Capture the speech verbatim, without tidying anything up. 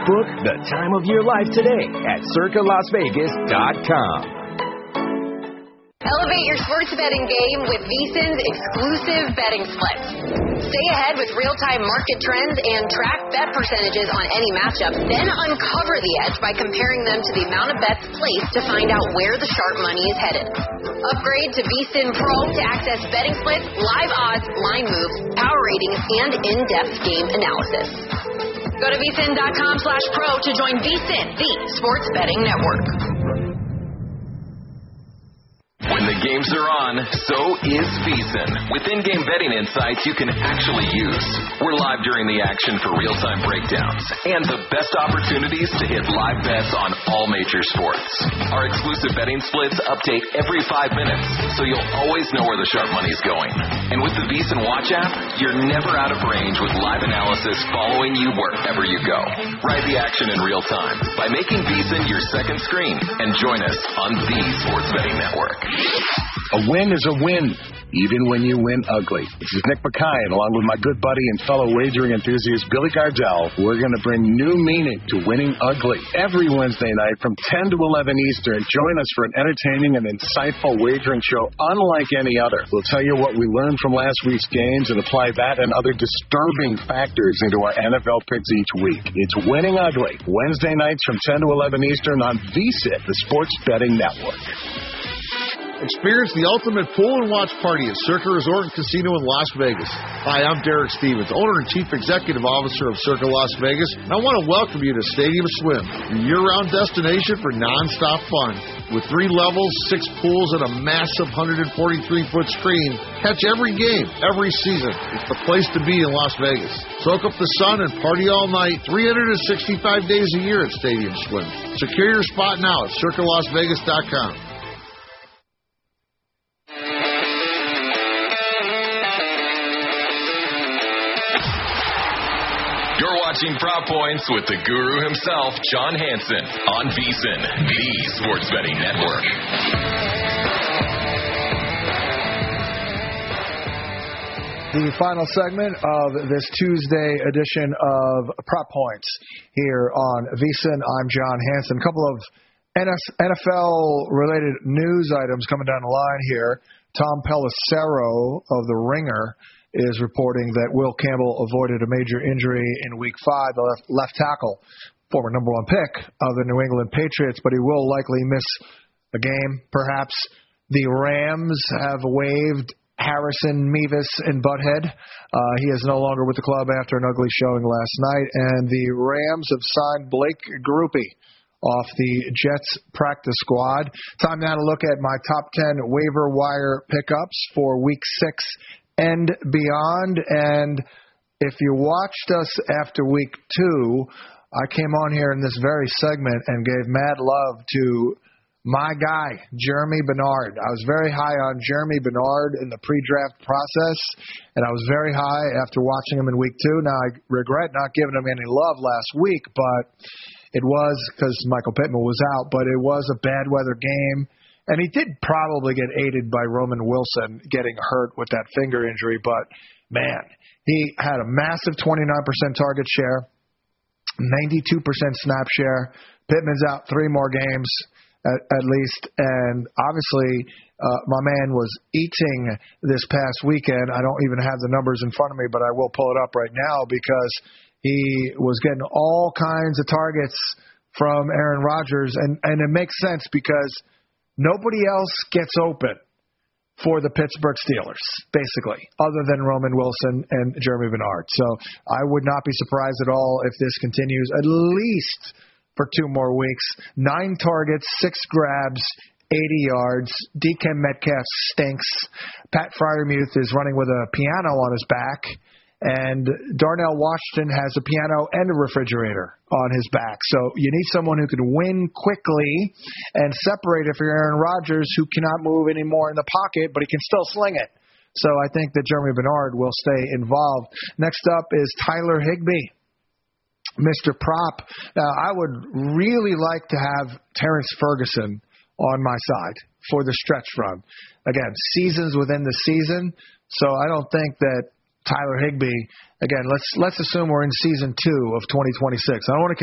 Book the time of your life today at circa las vegas dot com. Elevate your sports betting game with VSiN's exclusive betting splits. Stay ahead with real-time market trends and track bet percentages on any matchup. Then uncover the edge by comparing them to the amount of bets placed to find out where the sharp money is headed. Upgrade to VSiN Pro to access betting splits, live odds, line moves, power ratings, and in-depth game analysis. Go to vsin.com slash pro to join VSiN, the sports betting network. When the games are on, so is VSiN. With in-game betting insights you can actually use. We're live during the action for real-time breakdowns and the best opportunities to hit live bets on all major sports. Our exclusive betting splits update every five minutes, so you'll always know where the sharp money's going. And with the VSiN Watch app, you're never out of range with live analysis following you wherever you go. Ride the action in real time by making VSiN your second screen and join us on the Sports Betting Network. A win is a win, even when you win ugly. This is Nick Mackay, and along with my good buddy and fellow wagering enthusiast Billy Gardell, we're going to bring new meaning to winning ugly every Wednesday night from ten to eleven Eastern. Join us for an entertaining and insightful wagering show unlike any other. We'll tell you what we learned from last week's games and apply that and other disturbing factors into our N F L picks each week. It's Winning Ugly, Wednesday nights from ten to eleven Eastern on VSiN, the Sports Betting Network. Experience the ultimate pool and watch party at Circa Resort and Casino in Las Vegas. Hi, I'm Derek Stevens, owner and chief executive officer of Circa Las Vegas, and I want to welcome you to Stadium Swim, your year-round destination for non-stop fun. With three levels, six pools, and a massive one hundred forty-three foot screen, catch every game, every season. It's the place to be in Las Vegas. Soak up the sun and party all night, three hundred sixty-five days a year at Stadium Swim. Secure your spot now at circa las vegas dot com. You're watching Prop Points with the guru himself, John Hansen, on VSiN, the Sports Betting Network. The final segment of this Tuesday edition of Prop Points here on VSiN. I'm John Hansen. A couple of N F L-related news items coming down the line here. Tom Pelissero of The Ringer is reporting that Will Campbell avoided a major injury in Week five, the left, left tackle, former number one pick of the New England Patriots, but he will likely miss a game, perhaps. The Rams have waived Harrison, Mevis, and Butthead. Uh, he is no longer with the club after an ugly showing last night, and the Rams have signed Blake Grupe off the Jets practice squad. Time now to look at my top ten waiver wire pickups for Week six and beyond. And if you watched us after week two, I came on here in this very segment and gave mad love to my guy, Jeremy Bernard. I was very high on Jeremy Bernard in the pre-draft process, and I was very high after watching him in week two. Now, I regret not giving him any love last week, but it was because Michael Pittman was out, but it was a bad weather game. And he did probably get aided by Roman Wilson getting hurt with that finger injury. But, man, he had a massive twenty-nine percent target share, ninety-two percent snap share. Pittman's out three more games at, at least. And, obviously, uh, my man was eating this past weekend. I don't even have the numbers in front of me, but I will pull it up right now because he was getting all kinds of targets from Aaron Rodgers. And, and it makes sense because nobody else gets open for the Pittsburgh Steelers, basically, other than Roman Wilson and Jeremy Bernard. So I would not be surprised at all if this continues at least for two more weeks. Nine targets, six grabs, eighty yards. D K Metcalf stinks. Pat Freiermuth is running with a piano on his back. And Darnell Washington has a piano and a refrigerator on his back. So you need someone who can win quickly and separate it for Aaron Rodgers, who cannot move anymore in the pocket, but he can still sling it. So I think that Jeremy Bernard will stay involved. Next up is Tyler Higbee, Mister Prop. Now, I would really like to have Terrence Ferguson on my side for the stretch run. Again, seasons within the season. So I don't think that Tyler Higbee, again, let's let's assume we're in season two of twenty twenty-six. I don't want to